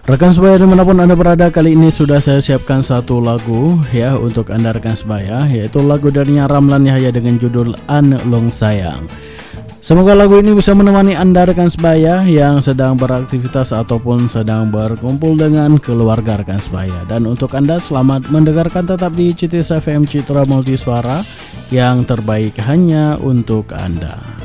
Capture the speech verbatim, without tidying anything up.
Rekan sebaya dimanapun Anda berada, kali ini sudah saya siapkan satu lagu ya untuk Anda rekan sebaya, yaitu lagu dari Ramlan Yahya dengan judul An Long Sayang. Semoga lagu ini bisa menemani Anda rekan sebaya yang sedang beraktivitas ataupun sedang berkumpul dengan keluarga rekan sebaya. Dan untuk Anda, selamat mendengarkan tetap di C T S F M Citra Multi Suara, yang terbaik hanya untuk Anda.